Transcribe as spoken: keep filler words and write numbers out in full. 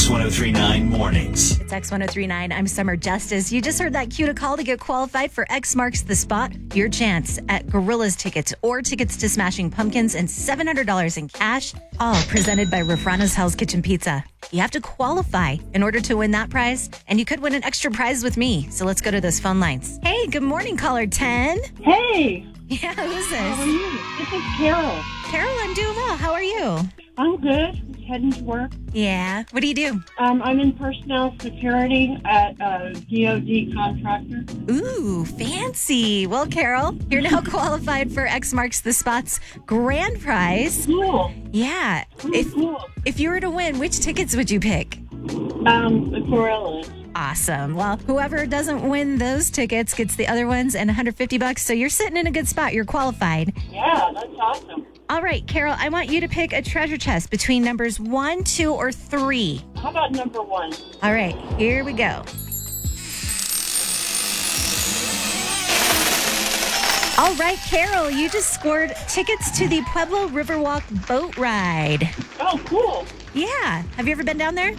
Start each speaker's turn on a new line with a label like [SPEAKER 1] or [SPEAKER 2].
[SPEAKER 1] one oh three point nine Mornings.
[SPEAKER 2] It's X one oh three point nine. I'm Summer Justice. You just heard that cue to call to get qualified for X Marks the Spot. Your chance at Gorillas tickets or tickets to Smashing Pumpkins and seven hundred dollars in cash. All presented by Rafrano's Hell's Kitchen Pizza. You have to qualify in order to win that prize, and you could win an extra prize with me. So let's go to those phone lines. Hey, good morning, caller ten.
[SPEAKER 3] Hey,
[SPEAKER 2] Yeah, who's
[SPEAKER 3] how are
[SPEAKER 2] this?
[SPEAKER 3] you? This is Carol.
[SPEAKER 2] Carol, I'm doing well. How are you?
[SPEAKER 3] I'm good. Heading to work.
[SPEAKER 2] Yeah. What do you do?
[SPEAKER 3] Um, I'm in personnel security at a D O D contractor.
[SPEAKER 2] Ooh, fancy. Well, Carol, you're now qualified for X Marks the Spot's grand prize.
[SPEAKER 3] Cool.
[SPEAKER 2] Yeah.
[SPEAKER 3] Really
[SPEAKER 2] If
[SPEAKER 3] cool.
[SPEAKER 2] if you were to win, which tickets would you pick?
[SPEAKER 3] Um, the Gorillas.
[SPEAKER 2] Awesome. Well, whoever doesn't win those tickets gets the other ones and one hundred fifty bucks. So you're sitting in a good spot. You're qualified.
[SPEAKER 3] Yeah, that's awesome.
[SPEAKER 2] All right, Carol, I want you to pick a treasure chest between numbers one, two, or three.
[SPEAKER 3] How about number one?
[SPEAKER 2] All right, here we go. All right, Carol, you just scored tickets to the Pueblo Riverwalk boat ride.
[SPEAKER 3] Oh, cool.
[SPEAKER 2] Yeah. Have you ever been down there?